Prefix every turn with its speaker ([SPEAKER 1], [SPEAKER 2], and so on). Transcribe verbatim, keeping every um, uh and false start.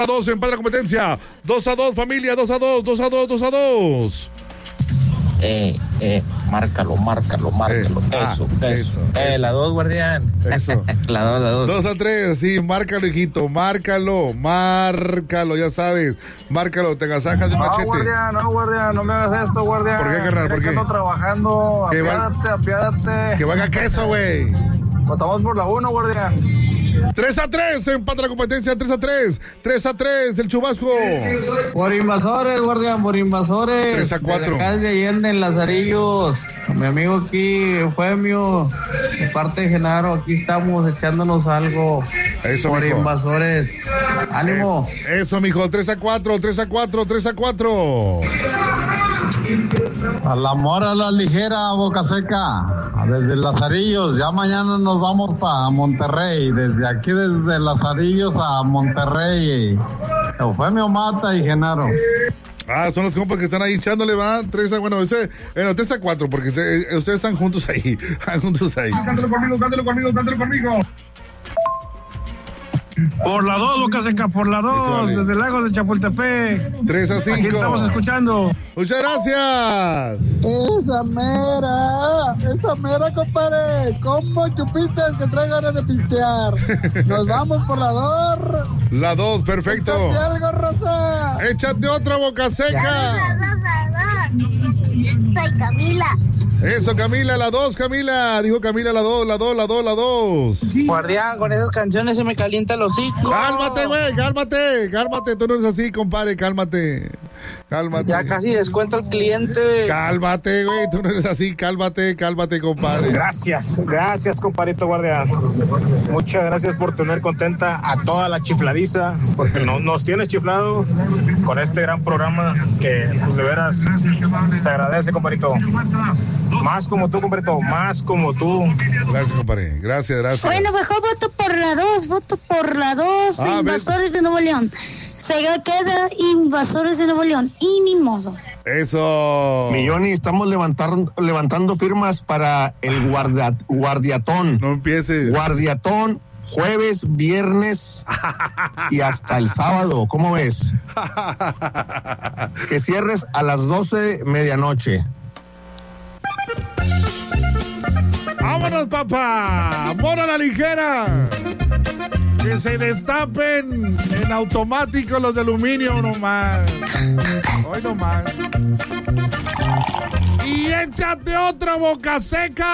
[SPEAKER 1] a dos, empate la competencia. dos a dos, familia, dos a dos, dos a dos, dos a dos.
[SPEAKER 2] Eh, eh, márcalo, márcalo, márcalo.
[SPEAKER 1] Eh,
[SPEAKER 2] eso,
[SPEAKER 1] ah,
[SPEAKER 2] eso.
[SPEAKER 1] eso,
[SPEAKER 2] Eh,
[SPEAKER 1] eso.
[SPEAKER 2] la dos, guardián.
[SPEAKER 1] Eso.
[SPEAKER 2] La dos, la dos.
[SPEAKER 1] dos a tres, sí, márcalo, hijito, márcalo, márcalo, ya sabes, márcalo, te agasajas de machete.
[SPEAKER 3] No, guardián, no, guardián, no me hagas esto, guardián.
[SPEAKER 1] ¿Por qué, carnal? ¿Por
[SPEAKER 3] Mira que
[SPEAKER 1] qué?
[SPEAKER 3] ando trabajando,
[SPEAKER 1] Que va-
[SPEAKER 3] apiádate, apiádate.
[SPEAKER 1] Que valga queso, güey.
[SPEAKER 3] Votamos por la uno, guardián.
[SPEAKER 1] tres a tres, empate la competencia, tres a tres, tres a tres, el chubasco.
[SPEAKER 4] Por invasores, guardián, por invasores.
[SPEAKER 1] tres a cuatro.
[SPEAKER 4] De acá de Allende, en Lazarillos. Mi amigo aquí, Eufemio, de parte de Genaro, aquí estamos echándonos algo.
[SPEAKER 1] Eso,
[SPEAKER 4] por
[SPEAKER 1] mijo.
[SPEAKER 4] invasores. ¡Ánimo!
[SPEAKER 1] Es- eso, mijo, tres a cuatro, tres a cuatro, tres a cuatro.
[SPEAKER 5] A la mora, la ligera, Boca Seca. Desde Lazarillos, ya mañana nos vamos para Monterrey. Desde aquí, desde Lazarillos a Monterrey. Eufemio Mata y Genaro.
[SPEAKER 1] Ah, son los compas que están ahí echándole, va. tres a, bueno, ese, bueno, tres a cuatro, porque usted- ustedes están juntos ahí. juntos ahí.
[SPEAKER 3] Cántalo conmigo, cántalo conmigo, cántalo conmigo.
[SPEAKER 6] Por la dos, Boca Seca, por la dos,
[SPEAKER 1] vale.
[SPEAKER 6] desde Lagos de Chapultepec.
[SPEAKER 1] tres a
[SPEAKER 6] Aquí estamos
[SPEAKER 1] cinco.
[SPEAKER 6] escuchando.
[SPEAKER 1] Muchas gracias.
[SPEAKER 7] Esa mera, esa mera, compadre. ¿Cómo chupiste que trae ganas de pistear? Nos vamos por la dor.
[SPEAKER 1] La dos, perfecto.
[SPEAKER 7] Échate algo, Rosa.
[SPEAKER 1] Échate otra, Boca Seca.
[SPEAKER 8] Soy Camila.
[SPEAKER 1] Eso, Camila, la dos, Camila. Dijo Camila, la dos, la dos, la dos, la dos.
[SPEAKER 2] Guardián, con esas canciones se me calienta el hocico.
[SPEAKER 1] Cálmate, güey, cálmate, cálmate. Tú no eres así, compadre, cálmate. Cálmate.
[SPEAKER 2] Ya casi descuento al cliente.
[SPEAKER 1] Cálmate, güey, tú no eres así, cálmate, cálmate, compadre.
[SPEAKER 3] Gracias, gracias, compadrito guardián. Muchas gracias por tener contenta a toda la chifladiza, porque no, nos tienes chiflado con este gran programa que, pues, de veras se agradece, compadrito. Más como tú, compadrito, más como tú.
[SPEAKER 1] Gracias, compadre, gracias, gracias.
[SPEAKER 8] Bueno, mejor voto por la dos, voto por la dos,
[SPEAKER 1] Ah,
[SPEAKER 8] invasores de Nuevo León. Se queda invasores de Nuevo León, y ni modo.
[SPEAKER 1] Eso.
[SPEAKER 9] Milloni, estamos levantando, levantando firmas para el guardia, guardiatón.
[SPEAKER 1] No empieces.
[SPEAKER 9] Guardiatón, jueves, viernes y hasta el sábado. ¿Cómo ves? Que cierres a las doce medianoche.
[SPEAKER 1] ¡Vámonos, papá! ¡Mora la ligera! Que se destapen en automático los de aluminio nomás. Hoy nomás. Y échate otra, Boca Seca.